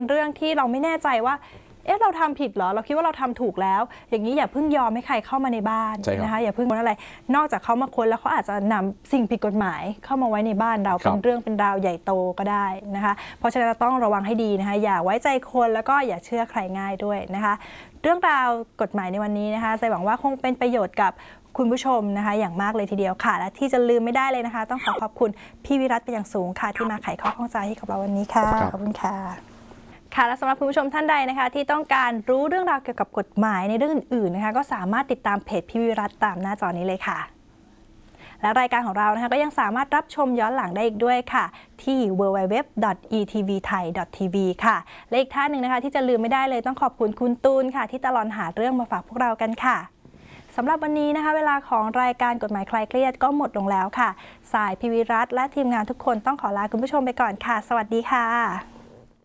เรื่องที่เราไม่แน่ใจว่าเราทำผิดเหรอเราคิดว่าเราทำถูกแล้วอย่างนี้อย่าเพิ่งยอมให้ใครเข้ามาในบ้านนะคะอย่าเพิ่งค้นอะไรนอกจากเขามาค้นแล้วเขาอาจจะนำสิ่งผิดกฎหมายเข้ามาไว้ในบ้านเราเป็นเรื่องเป็นราวใหญ่โตก็ได้นะคะเพราะฉะนั้นเราต้องระวังให้ดีนะคะอย่าไว้ใจคนแล้วก็อย่าเชื่อใครง่ายด้วยนะคะเรื่องราวกฎหมายในวันนี้นะคะใจหวังว่าคงเป็นประโยชน์กับคุณผู้ชมนะคะอย่างมากเลยทีเดียวค่ะและที่จะลืมไม่ได้เลยนะคะต้องขอบคุณพี่วิรัตเป็นอย่างสูงค่ะที่มาไขข้อข้องใจให้กับเราวันนี้ค่ะขอบคุณค่ะค่ะและสำหรับคุณผู้ชมท่านใดนะคะที่ต้องการรู้เรื่องราวเกี่ยวกับกฎหมายในเรื่องอื่นๆนะคะก็สามารถติดตามเพจพี่วิรัตตามหน้าจอนี้เลยค่ะและรายการของเรานะคะก็ยังสามารถรับชมย้อนหลังได้อีกด้วยค่ะที่ www.etvthai.tv ค่ะและอีกท่านหนึ่งนะคะที่จะลืมไม่ได้เลยต้องขอบคุณคุณตูนค่ะที่ตลอดหาเรื่องมาฝากพวกเรากันค่ะสำหรับวันนี้นะคะเวลาของรายการกฎหมายคลายเครียดก็หมดลงแล้วค่ะสายพี่วิรัตและทีมงานทุกคนต้องขอลาคุณผู้ชมไปก่อนค่ะสวัสดีค่ะ